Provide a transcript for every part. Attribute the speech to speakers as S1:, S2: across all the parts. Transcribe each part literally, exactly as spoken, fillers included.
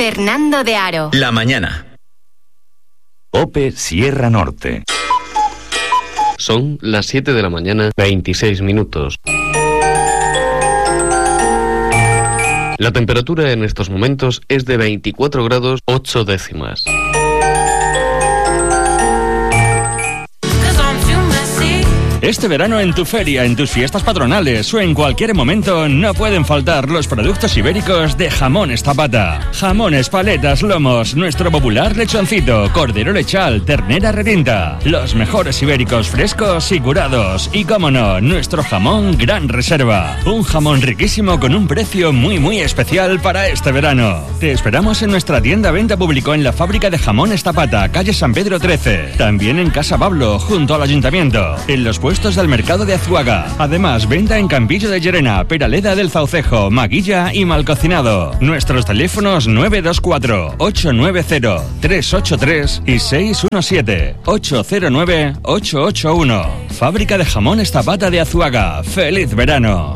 S1: Fernando de Aro.
S2: La mañana.
S3: OPE Sierra Norte.
S4: Son las siete de la mañana, veintiséis minutos. La temperatura en estos momentos es de veinticuatro grados ocho décimas.
S5: Este verano en tu feria, en tus fiestas patronales o en cualquier momento no pueden faltar los productos ibéricos de Jamones Zapata. Jamones, paletas, lomos, nuestro popular lechoncito, cordero lechal, ternera retinta. Los mejores ibéricos frescos y curados. Y cómo no, nuestro jamón Gran Reserva. Un jamón riquísimo con un precio muy muy especial para este verano. Te esperamos en nuestra tienda Venta Público en la fábrica de Jamones Zapata, calle San Pedro trece. También en Casa Pablo, junto al ayuntamiento. En los puestos del mercado de Azuaga. Además, venta en Campillo de Llerena, Peraleda del Zaucejo, Maguilla y Malcocinado. Nuestros teléfonos nueve dos cuatro, ocho nueve cero, tres ocho tres y seis uno siete, ocho cero nueve, ocho ocho uno. Fábrica de Jamones Zapata de Azuaga. ¡Feliz verano!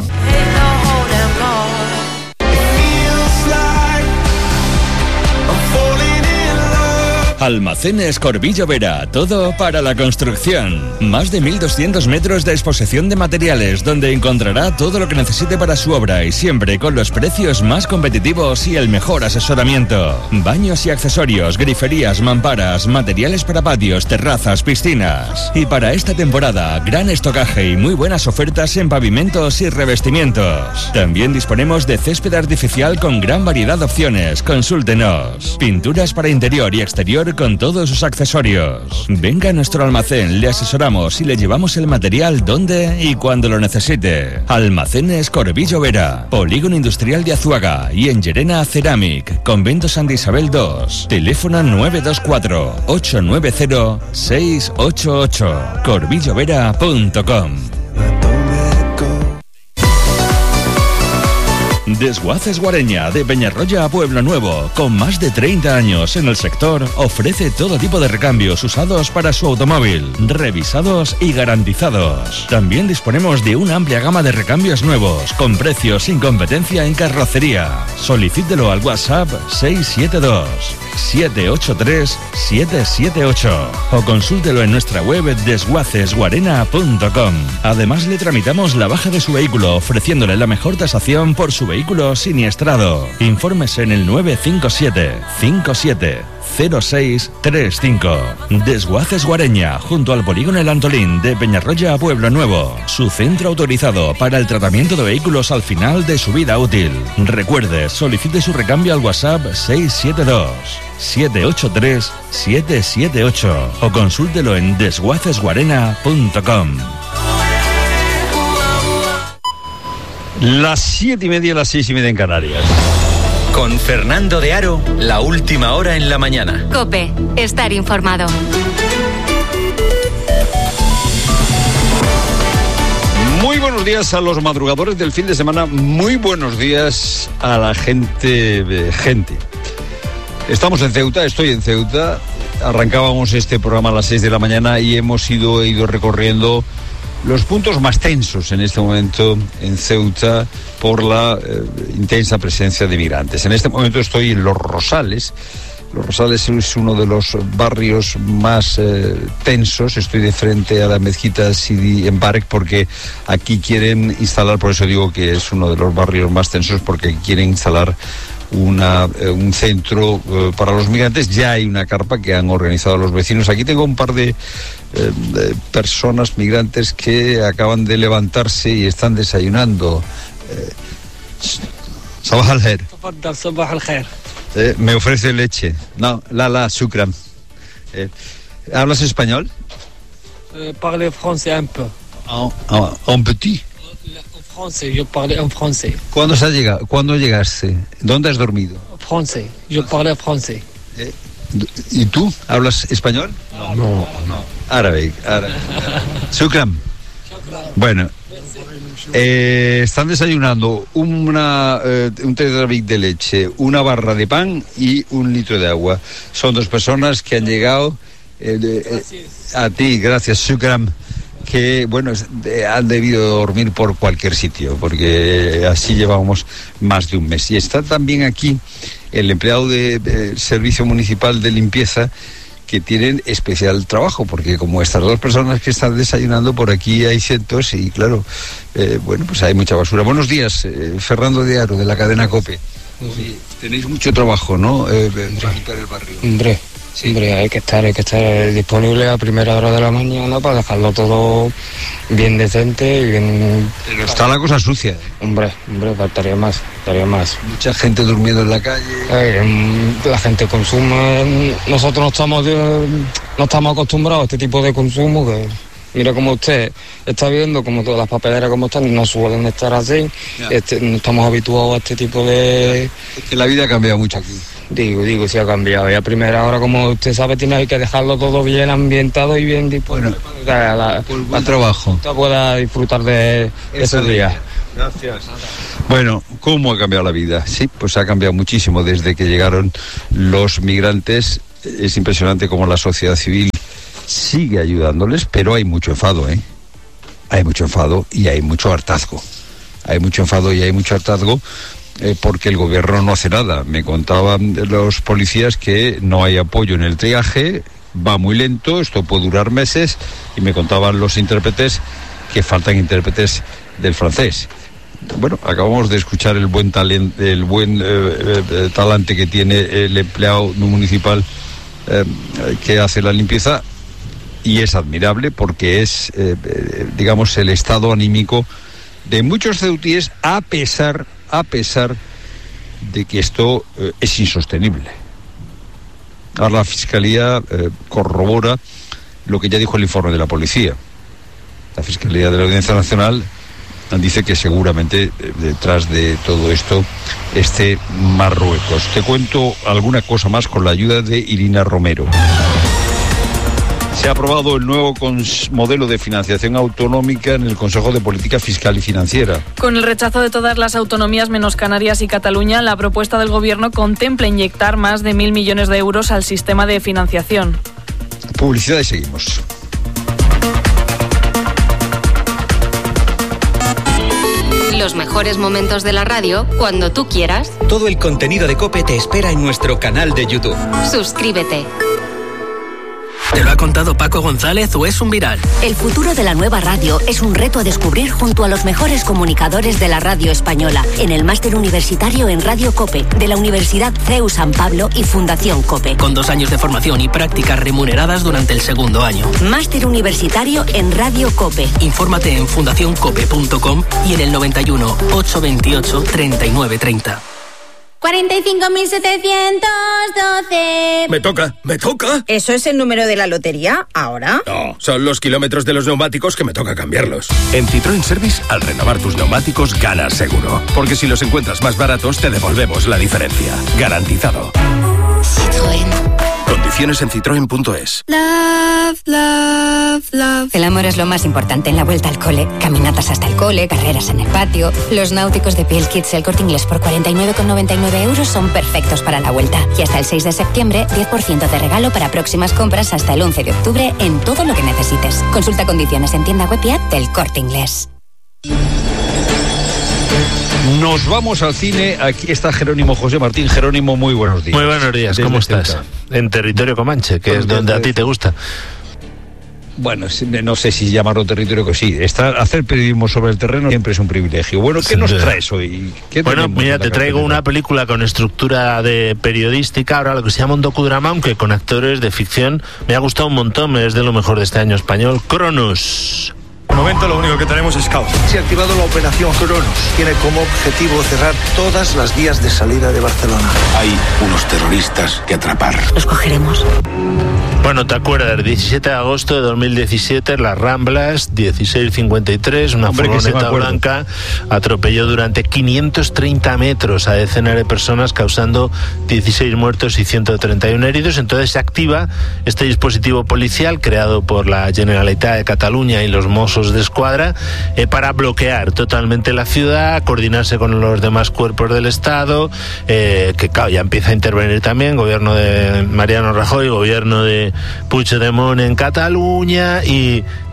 S5: Almacenes Corbillo Vera, todo para la construcción. Más de mil doscientos metros de exposición de materiales, donde encontrará todo lo que necesite para su obra y siempre con los precios más competitivos y el mejor asesoramiento. Baños y accesorios, griferías, mamparas, materiales para patios, terrazas, piscinas. Y para esta temporada, gran estocaje y muy buenas ofertas en pavimentos y revestimientos. También disponemos de césped artificial con gran variedad de opciones. Consúltenos. Pinturas para interior y exterior con todos sus accesorios. Venga a nuestro almacén, le asesoramos y le llevamos el material donde y cuando lo necesite. Almacenes Corbillo Vera, Polígono Industrial de Azuaga y en Llerena Ceramic, Convento Santa Isabel dos. Teléfono nueve dos cuatro, ocho nueve cero, seis ocho ocho. corbillovera punto com. Desguaces Guareña, de Peñarroya a Pueblo Nuevo, con más de treinta años en el sector, ofrece todo tipo de recambios usados para su automóvil, revisados y garantizados. También disponemos de una amplia gama de recambios nuevos, con precios sin competencia en carrocería. Solicítelo al WhatsApp seis siete dos, siete ocho tres, siete siete ocho o consúltelo en nuestra web desguaces guarena punto com. Además, le tramitamos la baja de su vehículo, ofreciéndole la mejor tasación por su vehículo siniestrado. Infórmese en el nueve cinco siete, cinco siete cero seis tres cinco. Desguaces Guareña, junto al Polígono El Antolín, de Peñarroya a Pueblo Nuevo. Su centro autorizado para el tratamiento de vehículos al final de su vida útil. Recuerde, solicite su recambio al WhatsApp seis siete dos, siete ocho tres, siete siete ocho o consúltelo en desguaces guarena punto com.
S6: Las siete y media, las seis y media en Canarias.
S2: Con Fernando de Aro, la última hora en la mañana.
S1: COPE, estar informado.
S6: Muy buenos días a los madrugadores del fin de semana. Muy buenos días a la gente. gente. Estamos en Ceuta, estoy en Ceuta. Arrancábamos este programa a las seis de la mañana y hemos ido, ido recorriendo los puntos más tensos en este momento en Ceuta por la eh, intensa presencia de migrantes. En este momento estoy en Los Rosales. Los Rosales es uno de los barrios más eh, tensos. Estoy de frente a la mezquita Sidi Embarek porque aquí quieren instalar, por eso digo que es uno de los barrios más tensos, porque quieren instalar Una, eh, un centro eh, para los migrantes. Ya hay una carpa que han organizado los vecinos. Aquí tengo un par de, eh, de personas migrantes que acaban de levantarse y están desayunando. Eh, Sabah al khair.
S7: Sabah al khair.
S6: Eh, me ofrece leche. No, la la shukran. Eh, ¿Hablas español?
S7: Eh, parle français un peu.
S6: Un, un, un petit.
S7: Francés, yo parle en francés.
S6: ¿Cuándo has llegado? ¿Cuándo llegaste? ¿Dónde has dormido?
S7: Francés, yo parle francés.
S6: Eh, ¿Y tú? ¿Hablas español?
S7: No, no.
S6: no. Árabe, árabe. Shukran. Bueno, eh, están desayunando una, eh, un tetrabric de leche, una barra de pan y un litro de agua. Son dos personas que han llegado. Eh, de, eh, a ti, gracias, Shukran. Que, bueno, han debido dormir por cualquier sitio, porque así llevamos más de un mes. Y está también aquí el empleado del de, servicio municipal de limpieza, que tienen especial trabajo, porque como estas dos personas que están desayunando, por aquí hay cientos y claro, eh, bueno, pues hay mucha basura. Buenos días, eh, Fernando de Aro, de la cadena COPE. Sí, tenéis mucho trabajo, ¿no? Eh, para limpiar el barrio.
S8: Hombre, sí. Hombre, hay que estar, hay que estar disponible a primera hora de la mañana para dejarlo todo bien decente y bien...
S6: Pero está la cosa sucia.
S8: Hombre, hombre, faltaría más, faltaría más.
S6: Mucha gente durmiendo en la calle.
S8: Eh, la gente consume, nosotros no estamos, de, no estamos acostumbrados a este tipo de consumo que... Mira como usted está viendo, como todas las papeleras como están, no suelen estar así. Este, no estamos habituados a este tipo de...
S6: Es que la vida ha cambiado mucho aquí.
S8: Digo, digo, sí ha cambiado. Y a primera hora, como usted sabe, tiene que dejarlo todo bien ambientado y bien disponible. Bueno, para la,
S6: por buen trabajo.
S8: Usted pueda disfrutar de, de esos días.
S6: Gracias. Bueno, ¿cómo ha cambiado la vida? Sí, pues ha cambiado muchísimo desde que llegaron los migrantes. Es impresionante cómo la sociedad civil sigue ayudándoles, pero hay mucho enfado, ¿eh? Hay mucho enfado y hay mucho hartazgo. Hay mucho enfado y hay mucho hartazgo eh, porque el gobierno no hace nada. Me contaban los policías que no hay apoyo en el triaje, va muy lento, esto puede durar meses, y me contaban los intérpretes que faltan intérpretes del francés. Bueno, acabamos de escuchar el buen talento, el buen eh, eh, talante que tiene el empleado municipal eh, que hace la limpieza. Y es admirable porque es, eh, digamos, el estado anímico de muchos ceutíes, a pesar, a pesar de que esto eh, es insostenible. Ahora la Fiscalía eh, corrobora lo que ya dijo el informe de la policía. La Fiscalía de la Audiencia Nacional dice que seguramente eh, detrás de todo esto esté Marruecos. Te cuento alguna cosa más con la ayuda de Irina Romero. Se ha aprobado el nuevo cons- modelo de financiación autonómica en el Consejo de Política Fiscal y Financiera.
S9: Con el rechazo de todas las autonomías menos Canarias y Cataluña, la propuesta del Gobierno contempla inyectar más de mil millones de euros al sistema de financiación.
S6: Publicidad y seguimos.
S1: Los mejores momentos de la radio cuando tú quieras.
S2: Todo el contenido de COPE te espera en nuestro canal de YouTube.
S1: Suscríbete.
S10: ¿Te lo ha contado Paco González o es un viral?
S11: El futuro de la nueva radio es un reto a descubrir junto a los mejores comunicadores de la radio española en el máster universitario en Radio COPE de la Universidad C E U San Pablo y Fundación COPE.
S10: Con dos años de formación y prácticas remuneradas durante el segundo año.
S11: Máster universitario en Radio COPE.
S10: Infórmate en fundación cope punto com y en el noventa y uno, ochocientos veintiocho, treinta y nueve treinta.
S12: cuarenta y cinco mil setecientos doce.
S13: Me toca, me toca.
S12: ¿Eso es el número de la lotería ahora?
S13: No, son los kilómetros de los neumáticos que me toca cambiarlos.
S14: En Citroën Service, al renovar tus neumáticos, ganas seguro. Porque si los encuentras más baratos, te devolvemos la diferencia. Garantizado.
S11: Citroën.
S14: Condiciones en citroen punto es.
S11: Love, love, love. El amor es lo más importante en la vuelta al cole. Caminatas hasta el cole, carreras en el patio. Los náuticos de Piel Kids El Corte Inglés por cuarenta y nueve con noventa y nueve euros son perfectos para la vuelta. Y hasta el seis de septiembre, diez por ciento de regalo para próximas compras hasta el once de octubre en todo lo que necesites. Consulta condiciones en tienda web y app del Corte Inglés.
S6: Nos vamos al cine. Aquí está Jerónimo José Martín. Jerónimo, muy buenos días.
S15: Muy buenos días,
S6: Desde
S15: ¿cómo estás?
S6: Ceuta.
S15: En territorio comanche, que es donde a ti te gusta.
S6: Bueno, no sé si llamarlo territorio que sí. Estar, hacer periodismo sobre el terreno siempre es un privilegio. Bueno, ¿qué nos traes hoy? ¿Qué
S15: Bueno, mira, te traigo
S6: cartelera?
S15: una película con estructura de periodística, ahora lo que se llama un docudrama, aunque con actores de ficción. Me ha gustado un montón, es de lo mejor de este año español. Cronos.
S16: De momento lo único que tenemos es caos.
S17: Se ha activado la operación Cronos. Tiene como objetivo cerrar todas las vías de salida de Barcelona.
S18: Hay unos terroristas que atrapar.
S11: Los cogeremos.
S15: Bueno, ¿te acuerdas? diecisiete de agosto de dos mil diecisiete, Las Ramblas, dieciséis cincuenta y tres, una
S6: Hombre, que sí me
S15: furgoneta
S6: acuerdo.
S15: blanca atropelló durante quinientos treinta metros a decenas de personas, causando dieciséis muertos y ciento treinta y uno heridos. Entonces se activa este dispositivo policial creado por la Generalitat de Cataluña y los Mossos de Escuadra eh, para bloquear totalmente la ciudad, coordinarse con los demás cuerpos del Estado, eh, que claro, ya empieza a intervenir también gobierno de Mariano Rajoy, gobierno de Puigdemont en Cataluña, y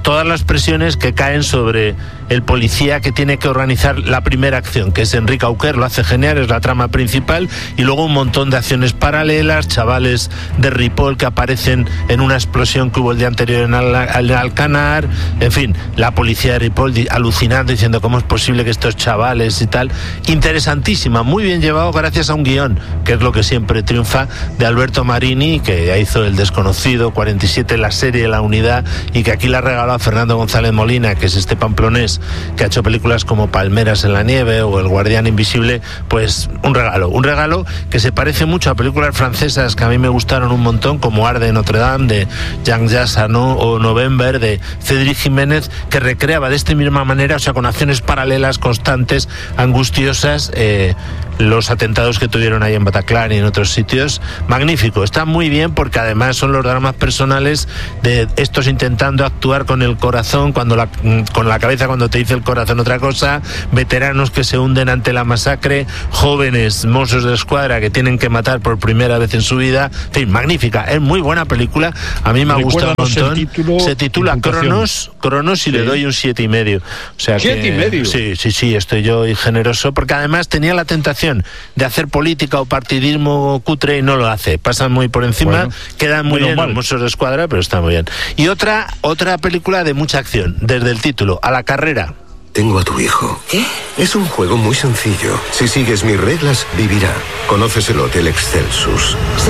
S15: todas las presiones que caen sobre el policía que tiene que organizar la primera acción, que es Enrique Auquer, lo hace genial, es la trama principal, y luego un montón de acciones paralelas, chavales de Ripoll que aparecen en una explosión que hubo el día anterior en Al- Al- Alcanar, en fin, la policía de Ripoll di- alucinando, diciendo cómo es posible que estos chavales y tal. Interesantísima, muy bien llevado gracias a un guión, que es lo que siempre triunfa, de Alberto Marini, que hizo El Desconocido, cuarenta y siete, la serie La Unidad, y que aquí la ha regalado a Fernando González Molina, que es este pamplonés que ha hecho películas como Palmeras en la nieve o El Guardián Invisible. Pues un regalo, un regalo que se parece mucho a películas francesas que a mí me gustaron un montón, como Arde Notre Dame de Jean-Jacques Arnaud o November de Cédric Jiménez, que recreaba de esta misma manera, o sea, con acciones paralelas, constantes, angustiosas, eh, los atentados que tuvieron ahí en Bataclan y en otros sitios. Magnífico, está muy bien, porque además son los dramas personales de estos intentando actuar con el corazón, cuando la, con la cabeza cuando te dice el corazón otra cosa, veteranos que se hunden ante la masacre, jóvenes mozos de escuadra que tienen que matar por primera vez en su vida. En fin, magnífica, es muy buena película, a mí me ha gustado un montón.
S6: Título,
S15: se titula Cronos, Cronos y sí. Le doy un siete y medio. O sea
S6: ¿Siete
S15: que,
S6: y medio?
S15: Sí, sí, sí, estoy yo generoso, porque además tenía la tentación de hacer política o partidismo cutre y no lo hace. Pasan muy por encima, bueno, quedan muy bien los monstruos de escuadra, pero está muy bien. Y otra, otra película de mucha acción, desde el título, A la carrera.
S19: Tengo a tu hijo. ¿Qué? Es un juego muy sencillo. Si sigues mis reglas, vivirá. ¿Conoces el Hotel Excelsus?
S20: Sí.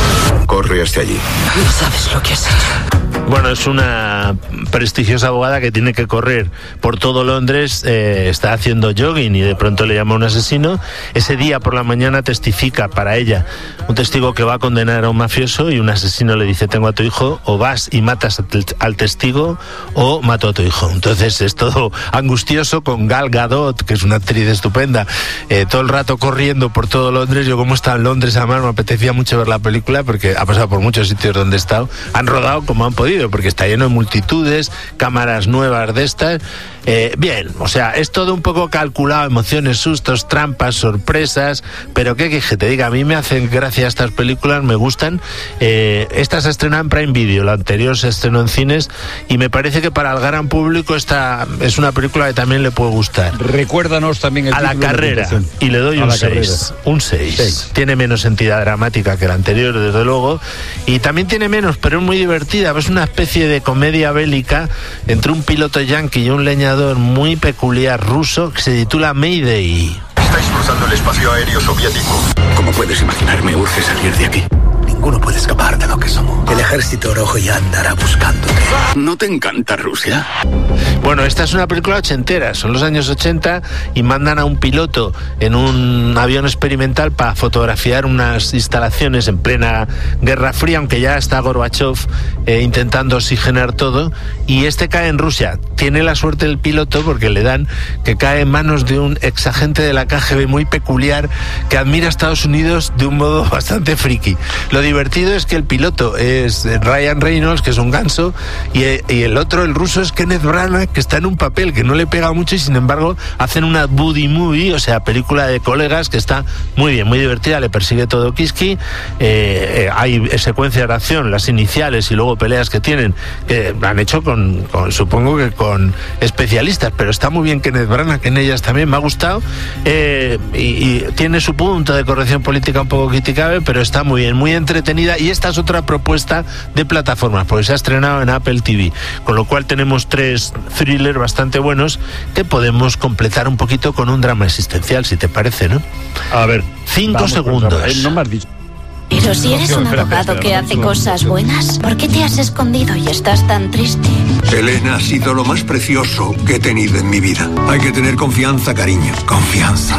S19: Corre hasta allí.
S20: No sabes lo que has hecho.
S15: Bueno, es una prestigiosa abogada que tiene que correr por todo Londres, eh, está haciendo jogging y de pronto le llama a un asesino. Ese día por la mañana testifica para ella un testigo que va a condenar a un mafioso, y un asesino le dice: tengo a tu hijo, o vas y matas al testigo o mato a tu hijo. Entonces es todo angustioso, con Gal Gadot, que es una actriz estupenda, eh, todo el rato corriendo por todo Londres. Yo, como estaba en Londres, además me apetecía mucho ver la película, porque ha pasado por muchos sitios donde he estado, han rodado como han podido, porque está lleno de multitudes, cámaras nuevas de estas. Eh, bien, o sea, es todo un poco calculado, emociones, sustos, trampas, sorpresas, pero qué que te diga, a mí me hacen gracia estas películas, me gustan. Eh, esta se estrenó en Prime Video, la anterior se estrenó en cines, y me parece que para el gran público esta es una película que también le puede gustar.
S6: Recuérdanos también el
S15: A la carrera, y le doy un seis. Un seis. Tiene menos entidad dramática que la anterior, desde luego, y también tiene menos, pero es muy divertida. Es una especie de comedia bélica entre un piloto yanqui y un leñador muy peculiar ruso, que se titula Mayday.
S18: Estáis cruzando el espacio aéreo soviético. Como puedes imaginar, me urge salir de aquí. Ninguno puede escapar de lo que somos. El ejército rojo ya andará buscándote. ¿No te encanta Rusia?
S15: Bueno, esta es una película ochentera, son los años ochenta, y mandan a un piloto en un avión experimental para fotografiar unas instalaciones en plena Guerra Fría, aunque ya está Gorbachev eh, intentando oxigenar todo, y este cae en Rusia. Tiene la suerte el piloto, porque le dan que cae en manos de un exagente de la K G B muy peculiar, que admira a Estados Unidos de un modo bastante friki. Lo divertido es que el piloto es Ryan Reynolds, que es un ganso, y, y el otro, el ruso, es Kenneth Branagh, que está en un papel que no le pega mucho, y sin embargo hacen una buddy movie, o sea, película de colegas, que está muy bien, muy divertida. Le persigue todo Kiski, eh, eh, hay secuencias de acción, las iniciales, y luego peleas que tienen, que han hecho con, con supongo que con especialistas, pero está muy bien Kenneth Branagh, que en ellas también me ha gustado, eh, y, y tiene su punto de corrección política un poco criticable, pero está muy bien, muy entretenida. Y esta es otra propuesta de plataformas, porque se ha estrenado en Apple T V, con lo cual tenemos tres thrillers bastante buenos que podemos completar un poquito con un drama existencial, si te parece, ¿no?
S6: A ver,
S15: cinco segundos.
S6: Eh, no me has dicho.
S12: Pero si eres un abogado que hace cosas buenas, ¿por qué te has escondido y estás tan triste?
S18: Elena ha sido lo más precioso que he tenido en mi vida. Hay que tener confianza, cariño. Confianza.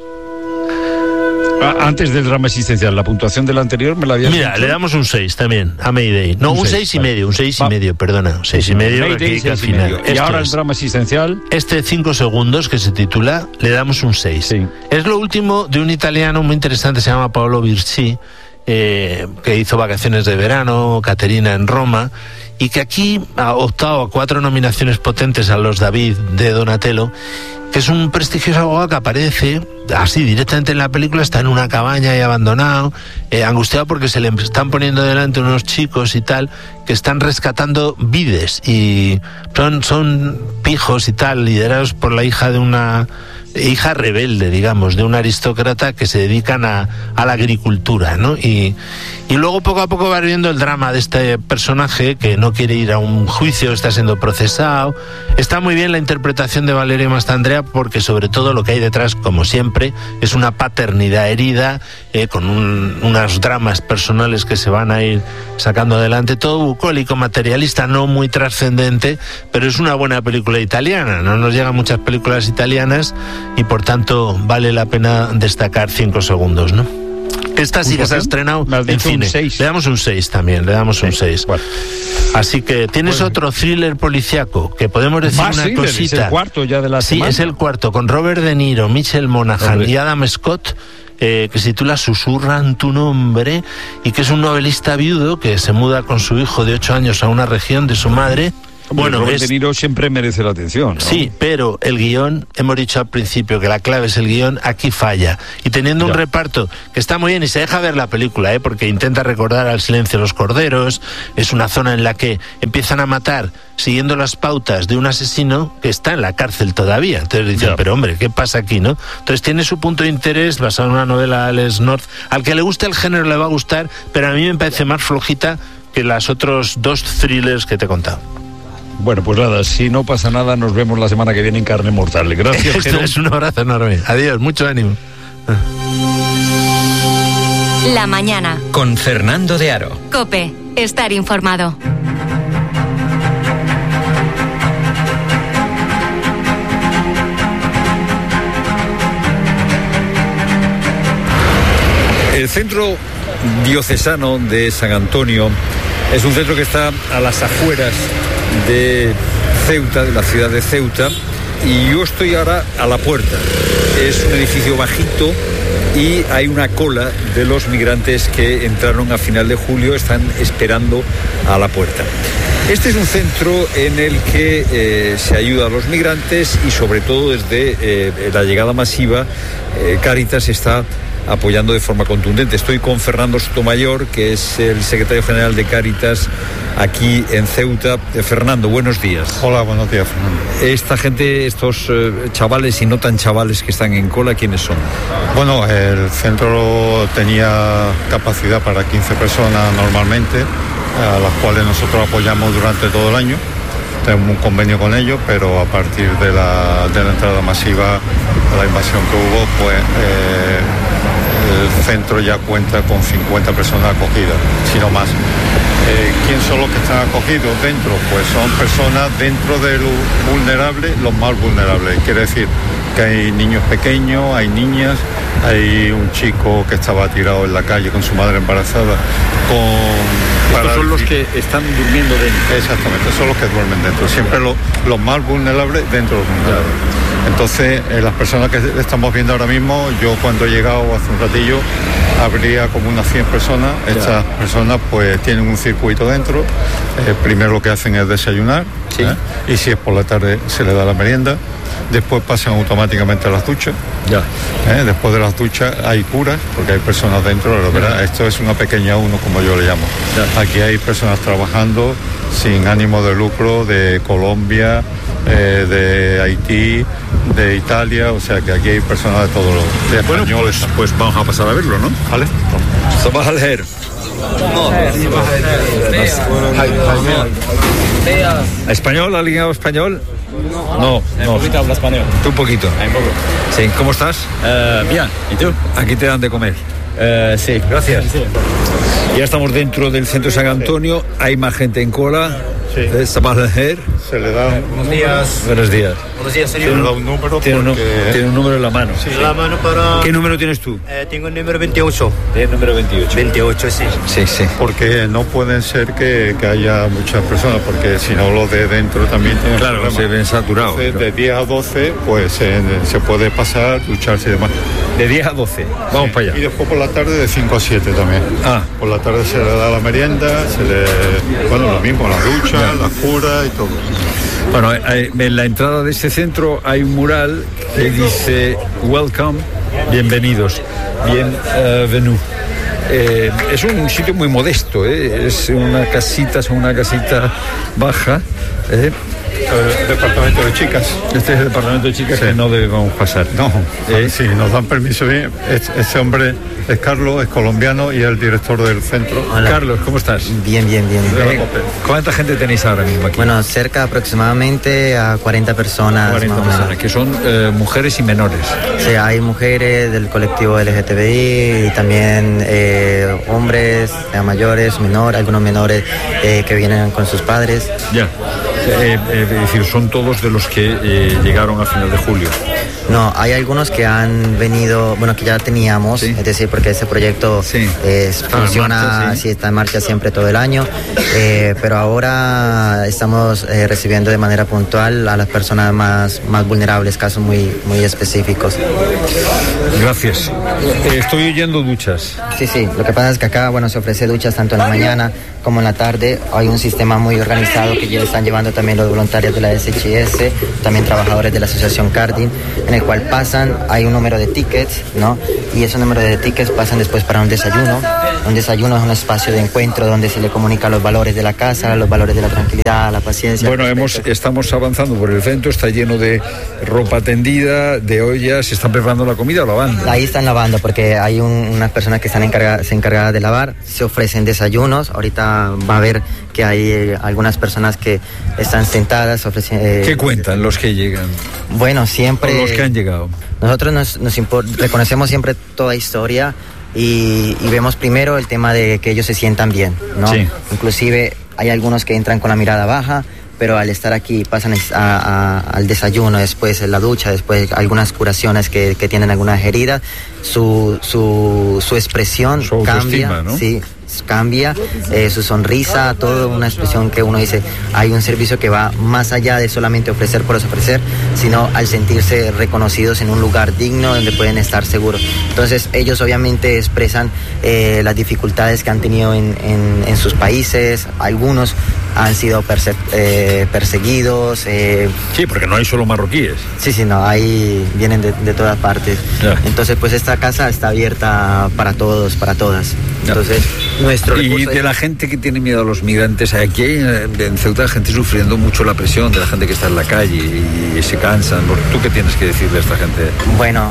S6: Antes del drama existencial, la puntuación del anterior me la había
S15: Mira,
S6: dicho.
S15: le damos un seis también a Mayday. No, un, un seis y
S6: vale.
S15: medio, un seis
S6: Va.
S15: y medio, perdona. Un seis y medio,
S6: Mayday,
S15: aquí,
S6: seis
S15: al
S6: y
S15: final.
S6: medio. Y
S15: Esto
S6: ahora
S15: es.
S6: el drama existencial.
S15: Este cinco segundos, que se titula, le damos un seis.
S6: Sí.
S15: Es lo último de un italiano muy interesante, se llama Paolo Virci, eh, que hizo Vacaciones de Verano, Caterina en Roma, y que aquí ha optado a cuatro nominaciones potentes a los David de Donatello, que es un prestigioso abogado que aparece así directamente en la película, está en una cabaña y abandonado, eh, angustiado porque se le están poniendo delante unos chicos y tal, que están rescatando vides, y son, son pijos y tal, liderados por la hija de una hija rebelde, digamos, de un aristócrata que se dedican a, a la agricultura, ¿no? Y, y luego poco a poco va viendo el drama de este personaje que no quiere ir a un juicio, está siendo procesado. Está muy bien la interpretación de Valerio Mastandrea, porque sobre todo lo que hay detrás, como siempre, es una paternidad herida, eh, con un, unos dramas personales que se van a ir sacando adelante, todo bucólico, materialista, no muy trascendente, pero es una buena película italiana. No nos llegan muchas películas italianas y por tanto vale la pena destacar cinco segundos, ¿no? Esta sí que se ha estrenado en cine. Le damos un seis también, le damos un seis. Bueno. Así que tienes bueno. otro thriller policíaco, que podemos decir
S6: Más
S15: una
S6: thriller,
S15: cosita.
S6: Es el cuarto ya de la
S15: sí,
S6: semana.
S15: es el cuarto, con Robert De Niro, Michelle Monaghan Hombre. y Adam Scott, eh, que se titula Susurran tu nombre, y que es un novelista viudo que se muda con su hijo de ocho años a una región de su madre.
S6: Bueno, Robert es... De Niro siempre merece la atención, ¿no?
S15: Sí, pero el guión, hemos dicho al principio que la clave es el guión, aquí falla. Y teniendo ya. un reparto que está muy bien, y se deja ver la película, ¿eh? Porque intenta recordar Al silencio de los corderos, es una zona en la que empiezan a matar siguiendo las pautas de un asesino que está en la cárcel todavía. Entonces dicen, ya. pero hombre, ¿qué pasa aquí, no? Entonces tiene su punto de interés basado en una novela de Alex North. Al que le guste el género le va a gustar, pero a mí me parece más flojita que las otros dos thrillers que te he contado.
S6: Bueno, pues nada, si no pasa nada, nos vemos la semana que viene en Carne Mortal. Gracias,
S15: Esto es un abrazo enorme. Adiós, mucho ánimo.
S1: La mañana.
S2: Con Fernando de Aro.
S1: COPE, estar informado.
S6: El Centro Diocesano de San Antonio es un centro que está a las afueras de Ceuta, de la ciudad de Ceuta, y yo estoy ahora a la puerta. Es un edificio bajito y hay una cola de los migrantes que entraron a final de julio, están esperando a la puerta. Este es un centro en el que eh, se ayuda a los migrantes y sobre todo desde eh, la llegada masiva, eh, Cáritas está apoyando de forma contundente. Estoy con Fernando Sotomayor, que es el secretario general de Cáritas aquí en Ceuta. Eh, Fernando, buenos días.
S21: Hola, buenos días, Fernando.
S6: Esta gente, estos eh, chavales y no tan chavales que están en cola, ¿quiénes son?
S21: Bueno, el centro tenía capacidad para quince personas normalmente, a las cuales nosotros apoyamos durante todo el año. Tenemos un convenio con ellos, pero a partir de la, de la entrada masiva, la invasión que hubo, pues eh, el centro ya cuenta con cincuenta personas acogidas, si no más. Eh, ¿Quién son los que están acogidos dentro? Pues son personas dentro de lo vulnerable, los más vulnerables. Quiere decir que hay niños pequeños, hay niñas, hay un chico que estaba tirado en la calle con su madre embarazada. Con
S6: Estos son los que están durmiendo dentro.
S21: Exactamente, son los que duermen dentro. Siempre los, los más vulnerables dentro de los vulnerables. Entonces, eh, las personas que estamos viendo ahora mismo, yo cuando he llegado hace un ratillo, habría como unas cien personas. Estas ya. personas pues tienen un circuito dentro. Eh, primero lo que hacen es desayunar, sí. ¿eh? Y si es por la tarde se les da la merienda. Después pasan automáticamente a las duchas. Ya. ¿Eh? Después de las duchas hay curas, porque hay personas dentro, la verdad, esto es una pequeña uno, como yo le llamo. Ya. Aquí hay personas trabajando sin ánimo de lucro, de Colombia, eh, de Haití, de Italia, o sea que aquí hay personas de todos los de
S6: bueno, pues, pues vamos a pasar a verlo, ¿no?
S21: Vale.
S6: Vamos a leer. ¿Español? ¿Alguien habla español? No, no.
S22: Un poquito habla español.
S6: ¿Tú un poquito?
S22: Un poco.
S6: Sí, ¿cómo estás?
S22: Uh, bien, ¿y tú?
S6: Aquí te dan de comer.
S22: Uh, sí.
S6: Gracias.
S22: Sí.
S6: Ya estamos dentro del centro de San Antonio, hay más gente en cola.
S21: Sí.
S6: Eh, Sabah al-Khair.
S21: Se le da.
S22: Buenos días.
S6: Buenos días.
S22: Buenos días,
S21: Se le
S22: señor.
S21: da un número
S6: Tiene un,
S21: porque...
S6: tiene un número en la mano.
S22: Sí. La mano para...
S6: ¿Qué número tienes tú?
S22: Eh, tengo el número veintiocho.
S6: El número veintiocho.
S22: veintiocho, sí.
S6: Sí, sí.
S21: Porque no pueden ser que, que haya muchas personas, porque si no los de dentro también tienen
S6: Claro,
S21: problemas.
S6: se ven saturados.
S21: Entonces,
S6: Claro.
S21: de diez a doce, pues se, se puede pasar, ducharse y demás.
S6: De diez a doce. Vamos
S21: Sí.
S6: para allá.
S21: Y después por la tarde de cinco a siete también.
S6: Ah.
S21: Por la tarde se le da la merienda, se le... Bueno, lo mismo, la ducha, la cura y todo.
S6: Bueno, hay- en la entrada de este centro hay un mural que dice Welcome, bienvenidos, bienvenue. Eh, es un sitio muy modesto, ¿eh? Es una casita, es una casita baja. ¿eh?
S21: El departamento de chicas.
S6: Este es el departamento de chicas
S21: Sí.
S6: que no debemos pasar.
S21: No,
S6: ¿Eh?
S21: sí, nos dan permiso bien. Es- Ese hombre es Carlos, es colombiano y es el director del centro.
S6: Carlos, ¿cómo estás?
S3: Bien, bien, bien.
S6: Eh, ¿Cuánta gente tenéis ahora mismo aquí?
S3: Bueno, cerca aproximadamente a cuarenta personas.
S6: cuarenta
S3: más o menos.
S6: personas, que son eh, mujeres y menores.
S3: Sí, hay mujeres del colectivo L G T B I y también eh, hombres, eh, mayores, menores, algunos menores eh, que vienen con sus padres.
S6: Ya. Eh, eh, es decir, son todos de los que eh, llegaron a final de julio.
S3: No, hay algunos que han venido, bueno, que ya teníamos, es decir, porque ese proyecto eh,
S6: Está en
S3: funciona,
S6: marcha, sí.
S3: sí, está en marcha siempre todo el año, eh, pero ahora estamos eh, recibiendo de manera puntual a las personas más, más vulnerables, casos muy, muy específicos.
S6: Gracias. Eh, estoy oyendo duchas.
S3: Sí, sí, lo que pasa es que acá, bueno, se ofrece duchas tanto en la mañana como en la tarde. Hay un sistema muy organizado que ya están llevando también los voluntarios de la S H I S, también trabajadores de la asociación Cardin, en el cual pasan, hay un número de tickets, ¿no? Y ese número de tickets pasan después para un desayuno. Un desayuno es un espacio de encuentro donde se le comunica los valores de la casa, los valores de la tranquilidad, la paciencia.
S6: Bueno, hemos, estamos avanzando por el centro, está lleno de ropa tendida, de ollas, ¿se están preparando la comida o lavando?
S3: Ahí están lavando porque hay un- unas personas que están encargadas, se encargadas de lavar, se ofrecen desayunos, ahorita va a ver que hay eh, algunas personas que están sentadas, ofrecen... eh,
S6: ¿Qué cuentan los que llegan?
S3: Bueno, siempre...
S6: O los que han llegado.
S3: Nosotros nos, nos impor- reconocemos siempre toda historia y, y vemos primero el tema de que ellos se sientan bien, ¿no?
S6: Sí.
S3: Inclusive hay algunos que entran con la mirada baja, pero al estar aquí pasan a- a- al desayuno, después en la ducha, después algunas curaciones que, que tienen algunas heridas, su, su, su expresión
S6: Su autoestima,
S3: cambia,
S6: ¿no?
S3: sí, cambia, eh, su sonrisa, toda una expresión que uno dice, hay un servicio que va más allá de solamente ofrecer por ofrecer, sino al sentirse reconocidos en un lugar digno donde pueden estar seguros. Entonces ellos obviamente expresan eh, las dificultades que han tenido en, en, en sus países, algunos han sido perse- eh, perseguidos. Eh,
S6: sí, porque no hay solo marroquíes.
S3: Sí, sí, no, ahí vienen de, de todas partes.
S6: Ya.
S3: Entonces, pues esta casa está abierta para todos, para todas. Entonces, nuestro
S6: Y
S3: recurso
S6: de
S3: es-
S6: la gente que tiene miedo a los migrantes, aquí hay eh, en Ceuta hay gente sufriendo mucho la presión de la gente que está en la calle y, y se cansan. ¿Tú qué tienes que decirle a esta gente?
S3: Bueno,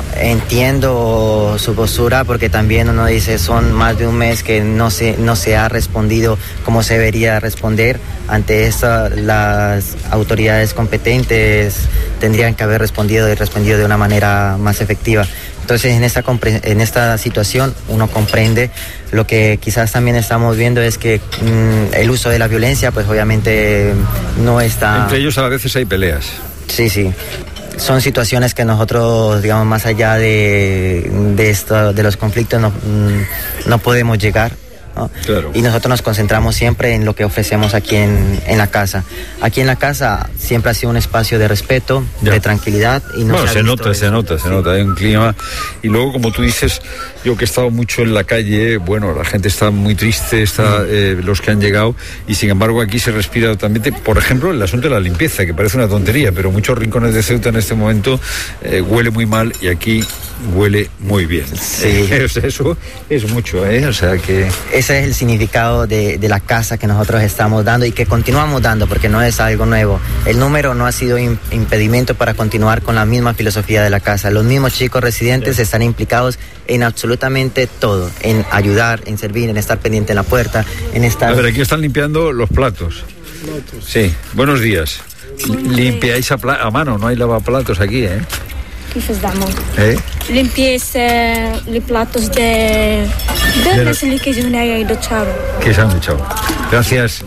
S3: entiendo su postura porque también uno dice son más de un mes que no se, no se ha respondido como se debería responder. Ante eso las autoridades competentes tendrían que haber respondido y respondido de una manera más efectiva. Entonces en esta, compre- en esta situación uno comprende. Lo que quizás también estamos viendo es que mm, el uso de la violencia pues obviamente no está...
S6: Entre ellos a veces hay peleas.
S3: Sí, sí. Son situaciones que nosotros, digamos, más allá de, de, esto, de los conflictos no, mm, no podemos llegar, ¿no?
S6: Claro.
S3: Y nosotros nos concentramos siempre en lo que ofrecemos aquí en, en la casa. Aquí en la casa siempre ha sido un espacio de respeto,
S6: Ya.
S3: de tranquilidad. Y no
S6: Bueno,
S3: se, ha
S6: se
S3: visto
S6: nota,
S3: eso.
S6: se nota, se nota, hay un clima. Y luego, como tú dices, yo que he estado mucho en la calle, bueno, la gente está muy triste, está eh, los que han llegado, y sin embargo aquí se respira totalmente. Por ejemplo, el asunto de la limpieza, que parece una tontería, pero muchos rincones de Ceuta en este momento eh, huele muy mal y aquí huele muy bien.
S3: Sí.
S6: Eh, o sea, eso es mucho, ¿eh? O sea que...
S3: Ese es el significado de, de la casa que nosotros estamos dando y que continuamos dando porque no es algo nuevo. El número no ha sido im- impedimento para continuar con la misma filosofía de la casa. Los mismos chicos residentes están implicados en absolutamente todo, en ayudar, en servir, en estar pendiente en la puerta, en estar...
S6: A ver, aquí están limpiando los platos. Sí, buenos días. Limpiáis a, pla- a mano, no hay lavaplatos aquí, ¿eh?
S4: Che facciamo?
S6: ¿Eh?
S4: Limpieza, i platos de...
S6: De-
S4: de lì che non hai docciato.
S6: Que se han echado. Gracias.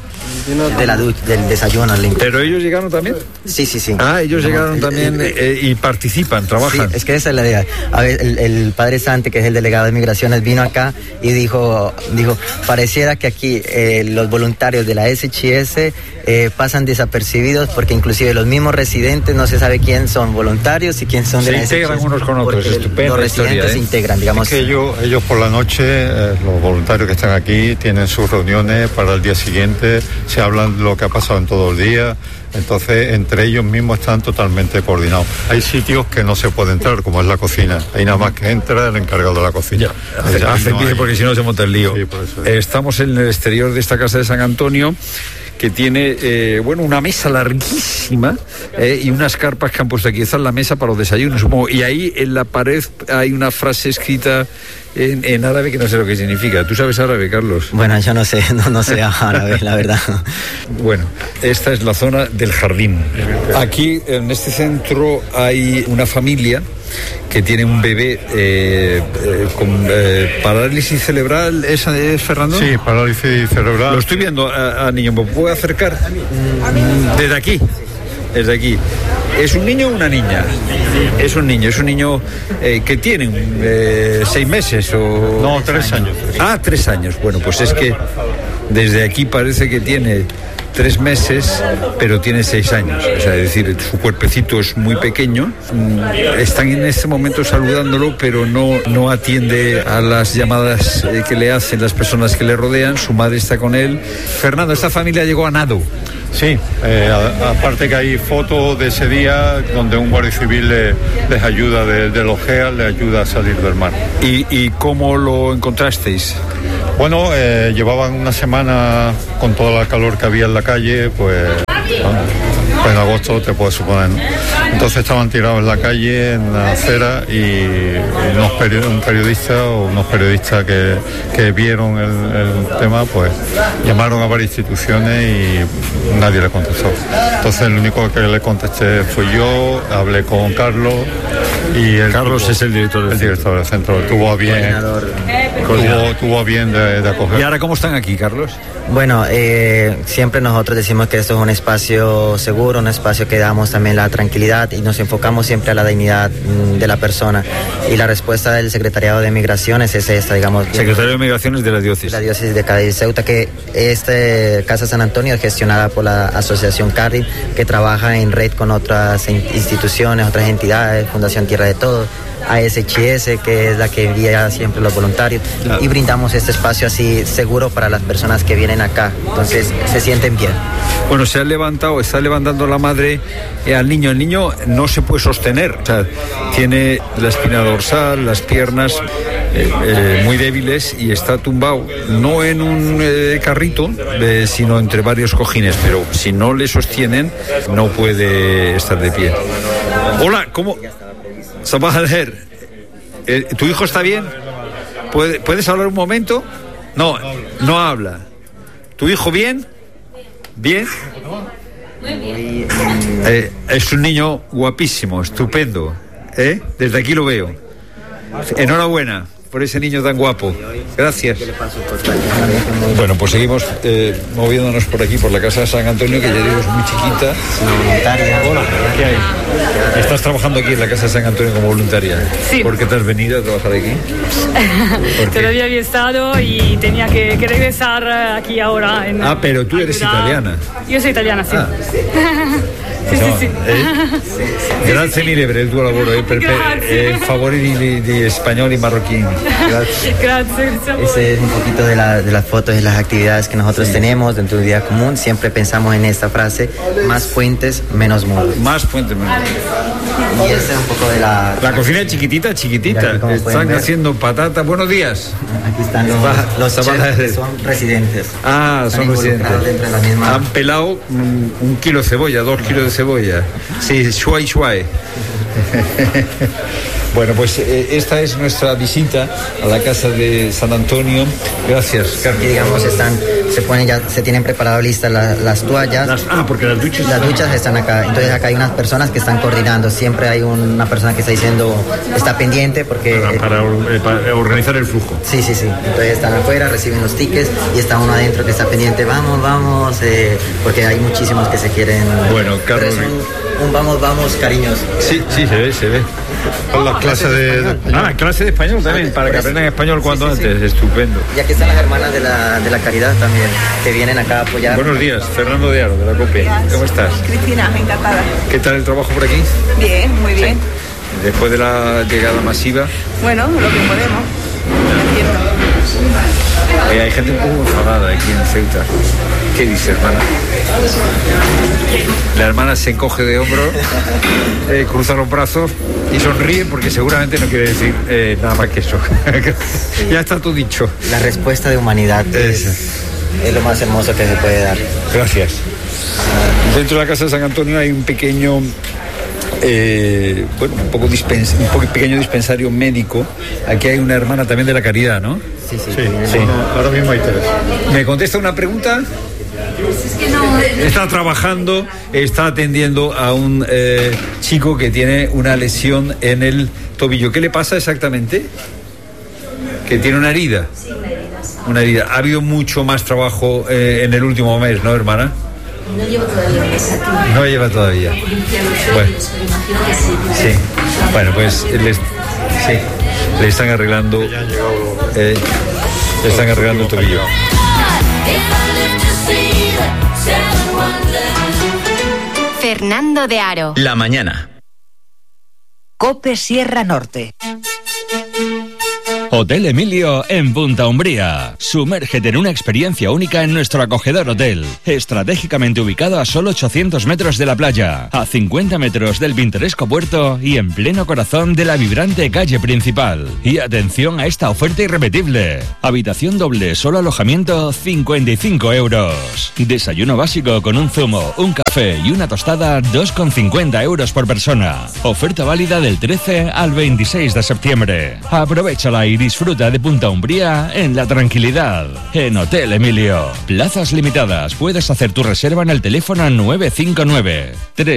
S3: de la ducha, del desayuno limpio.
S6: ¿Pero ellos llegaron también?
S3: Sí, sí, sí.
S6: Ah, ellos
S3: no,
S6: llegaron
S3: el,
S6: también
S3: el,
S6: eh, y participan, trabajan.
S3: Sí, es que esa es la idea. A ver, el, el padre Sante, que es el delegado de Migraciones, vino acá y dijo, dijo pareciera que aquí eh, los voluntarios de la S H S eh, pasan desapercibidos porque inclusive los mismos residentes no se sabe quién son voluntarios y quién son de
S6: se
S3: la S H S.
S6: Se integran unos con otros, estupendo.
S3: Los residentes
S6: historia, ¿eh?
S3: se integran, digamos.
S21: Es que ellos, ellos por la noche, eh, los voluntarios que están aquí, tienen sus reuniones para el día siguiente, se hablan de lo que ha pasado en todo el día. Entonces, entre ellos mismos están totalmente coordinados. Hay sitios que no se puede entrar, como es la cocina. Ahí nada más que entra el encargado de la cocina.
S6: Ya, hacen no bien hay... porque si no se monta el lío. Sí, por eso es. Estamos en el exterior de esta casa de San Antonio, que tiene, eh, bueno, una mesa larguísima eh, y unas carpas que han puesto aquí. Esta es la mesa para los desayunos, supongo. Y ahí en la pared hay una frase escrita en, en árabe que no sé lo que significa. ¿Tú sabes árabe, Carlos?
S3: Bueno, yo no sé, no, no sé árabe, la verdad.
S6: Bueno, esta es la zona del jardín. Aquí, en este centro, hay una familia que tiene un bebé eh, eh, con eh, parálisis cerebral. ¿Es, es Fernando?
S21: Sí, parálisis cerebral.
S6: Lo estoy viendo a, a niño. ¿Me puedo acercar? Desde aquí. Desde aquí. ¿Es un niño o una niña? Es un niño. Es un niño eh, que tiene eh, seis meses o...
S21: No, tres años.
S6: Ah, tres años. Bueno, pues es que desde aquí parece que tiene tres meses, pero tiene seis años. O sea, es decir, su cuerpecito es muy pequeño. Están en este momento saludándolo, pero no, no atiende a las llamadas eh, que le hacen las personas que le rodean. Su madre está con él. Fernando, esta familia llegó a nado.
S21: Sí, eh, a, aparte que hay fotos de ese día donde un guardia civil le, les ayuda de, de los G E A, le ayuda a salir del mar.
S6: ¿Y, y cómo lo encontrasteis?
S21: Bueno, eh, llevaban una semana con toda la calor que había en la calle, pues, bueno, pues en agosto te puedes suponer, ¿no? Entonces estaban tirados en la calle, en la acera, y unos peri- un periodista o unos periodistas que, que vieron el, el tema, pues llamaron a varias instituciones y nadie le contestó. Entonces el único que le contesté fui yo, hablé con Carlos y el
S6: Carlos tuvo, es el director del
S21: el
S6: centro.
S21: director del centro, tuvo a bien, tuvo, tuvo a bien de, de acoger.
S6: ¿Y ahora cómo están aquí, Carlos?
S3: Bueno, eh, siempre nosotros decimos que esto es un espacio seguro, un espacio que damos también la tranquilidad y nos enfocamos siempre a la dignidad mm, de la persona. Y la respuesta del Secretariado de Migraciones es esta, digamos.
S6: Secretario de Migraciones de la diócesis.
S3: La diócesis de Cádiz Ceuta, que esta Casa San Antonio es gestionada por la Asociación Cádiz, que trabaja en red con otras instituciones, otras entidades, Fundación Tierra de Todos, A S H S, que es la que envía siempre los voluntarios, claro. Y brindamos este espacio así seguro para las personas que vienen acá, entonces se sienten bien.
S6: Bueno, se ha levantado, está levantando la madre eh, al niño. El niño no se puede sostener, o sea, tiene la espina dorsal, las piernas eh, eh, muy débiles y está tumbado, no en un eh, carrito, eh, sino entre varios cojines, pero si no le sostienen, no puede estar de pie. Hola, ¿cómo? Sabah al-Her, eh, ¿tu hijo está bien? ¿Puede, ¿Puedes hablar un momento? No, no habla. ¿Tu hijo bien? ¿Bien? Eh, es un niño guapísimo, estupendo. ¿Eh? Desde aquí lo veo. Enhorabuena por ese niño tan guapo. Gracias. Bueno, pues seguimos eh, moviéndonos por aquí, por la casa de San Antonio, que ya digo es muy chiquita. Hola, ¿qué hay? ¿Estás trabajando aquí en la casa de San Antonio como voluntaria?
S5: Sí.
S6: ¿Por qué te has venido a trabajar aquí?
S5: Todavía había estado y tenía que, que regresar aquí ahora. En,
S6: ah, pero tú eres
S5: ayudar.
S6: Italiana.
S5: Yo soy italiana, sí. Ah. Sì,
S6: no,
S5: sì, sì.
S6: Eh? Grazie mille per il tuo lavoro e per, per eh, favore di, di spagnoli y marroquín.
S5: Grazie. Grazie, grazie.
S3: Ese es un poquito de, la, de las fotos y las actividades que nosotros sí. tenemos dentro del día común. Siempre pensamos en esta frase: más puentes, menos muros.
S6: Más puentes, menos muros.
S3: Y ese es un poco de la...
S6: La cocina es chiquitita, chiquitita. Están haciendo patatas. Buenos días.
S3: Aquí están los, los chefs que son residentes.
S6: Ah, son residentes.
S3: Dentro de la misma...
S6: Han pelado un, un kilo de cebolla, dos kilos de cebolla. Sí, shuai shuai. Bueno, pues eh, esta es nuestra visita a la casa de San Antonio. Gracias, Carlos.
S3: Aquí, digamos, están, se ponen ya, se tienen preparado listas la, las toallas.
S6: Las, ah, porque las duchas.
S3: Las duchas están acá. Entonces acá hay unas personas que están coordinando. Siempre hay una persona que está diciendo, está pendiente porque.
S6: Para, para, eh, para organizar el flujo.
S3: Sí, sí, sí. Entonces están afuera, reciben los tickets y está uno adentro que está pendiente. Vamos, vamos, eh, porque hay muchísimos que se quieren.
S6: Bueno, Carlos.
S3: Un, un vamos, vamos, cariños.
S6: Sí, sí, se ve, se ve.
S21: Con las clases de, de español.
S6: Ah, clase de español también, para que aprendan español cuanto sí, sí, antes, sí. Estupendo.
S3: Y aquí están las hermanas de la, de la caridad también, que vienen acá a apoyar.
S6: Buenos días, Fernando de Aro, de la COPE. ¿Cómo estás?
S7: Cristina, encantada.
S6: ¿Qué tal el trabajo por aquí?
S7: Bien, muy bien.
S6: Sí. Después de la llegada masiva.
S7: Bueno, lo que podemos.
S6: Eh, hay gente un poco enfadada aquí en Ceuta. ¿Qué dice, hermana? La hermana se encoge de hombro, eh, cruza los brazos y sonríe porque seguramente no quiere decir eh, nada más que eso. Ya está todo dicho.
S3: La respuesta de humanidad es, es lo más hermoso que se puede dar.
S6: Gracias. Dentro de la casa de San Antonio hay un pequeño... Eh, bueno, un poco dispens- un poco pequeño dispensario médico. Aquí hay una hermana también de la caridad, ¿no?
S3: Sí, sí.
S21: Sí, sí. No, ahora mismo hay tres.
S6: ¿Me contesta una pregunta? Está trabajando, está atendiendo a un eh, chico que tiene una lesión en el tobillo. ¿Qué le pasa exactamente? Que tiene una herida.
S8: Sí, una herida.
S6: Una herida. Ha habido mucho más trabajo eh, en el último mes, ¿no, hermana?
S8: No llevo todavía un mes aquí.
S6: No lleva todavía. Bueno, sí. Bueno, pues les, sí, le están arreglando, eh, le están arreglando el tobillo.
S1: Fernando de Aro.
S2: La mañana.
S23: COPE Sierra Norte.
S24: Hotel Emilio en Punta Umbría. Sumérgete en una experiencia única en nuestro acogedor hotel. Estratégicamente ubicado a solo ochocientos metros de la playa, a cincuenta metros del pintoresco puerto y en pleno corazón de la vibrante calle principal. Y atención a esta oferta irrepetible. Habitación doble, solo alojamiento, cincuenta y cinco euros. Desayuno básico con un zumo, un café y una tostada, dos con cincuenta euros por persona. Oferta válida del trece al veintiséis de septiembre. Aprovechala y disfruta de Punta Umbría en la tranquilidad. En Hotel Emilio. Plazas limitadas. Puedes hacer tu reserva en el teléfono nueve cinco nueve tres